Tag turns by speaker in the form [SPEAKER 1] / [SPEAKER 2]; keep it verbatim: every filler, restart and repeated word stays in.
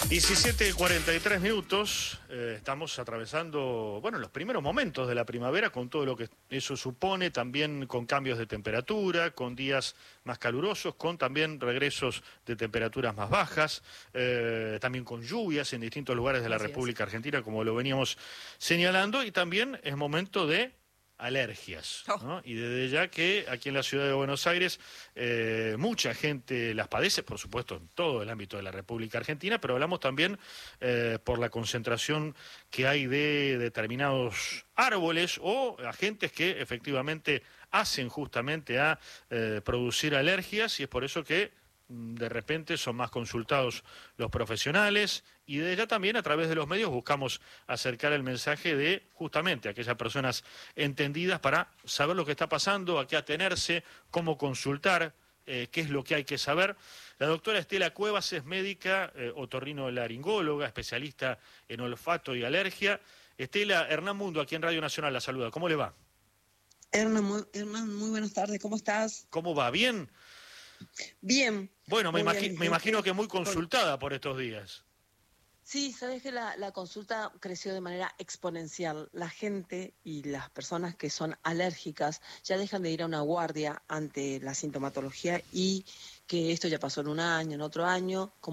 [SPEAKER 1] diecisiete cuarenta y tres minutos, eh, estamos atravesando, bueno, los primeros momentos de la primavera con todo lo que eso supone, también con cambios de temperatura, con días más calurosos, con también regresos de temperaturas más bajas, eh, también con lluvias en distintos lugares de la
[SPEAKER 2] Así
[SPEAKER 1] República
[SPEAKER 2] es.
[SPEAKER 1] Argentina, como lo veníamos señalando, y también es momento de alergias,
[SPEAKER 2] Oh.
[SPEAKER 1] ¿no? Y desde ya que aquí en la ciudad de Buenos Aires eh, mucha gente las padece, por supuesto, en todo el ámbito de la República Argentina, pero hablamos también eh, por la concentración que hay de determinados árboles o agentes que efectivamente hacen justamente a eh, producir alergias, y es por eso que de repente son más consultados los profesionales, y de ella también a través de los medios buscamos acercar el mensaje de justamente aquellas personas entendidas para saber lo que está pasando, a qué atenerse, cómo consultar, eh, qué es lo que hay que saber. La doctora Estela Cuevas es médica, eh, otorrinolaringóloga, especialista en olfato y alergia. Estela, Hernán Mundo aquí en Radio Nacional la saluda. ¿Cómo le va?
[SPEAKER 3] Hernán, muy, Hernán, muy buenas tardes, ¿cómo estás?
[SPEAKER 1] ¿Cómo va? ¿Bien?
[SPEAKER 3] Bien.
[SPEAKER 1] Bueno, me,
[SPEAKER 3] muy
[SPEAKER 1] imagi
[SPEAKER 3] bien.
[SPEAKER 1] me imagino que muy consultada por estos días.
[SPEAKER 3] Sí, sabes que la, la consulta creció de manera exponencial. La gente y las personas que son alérgicas ya dejan de ir a una guardia ante la sintomatología, y que esto ya pasó en un año, en otro año, como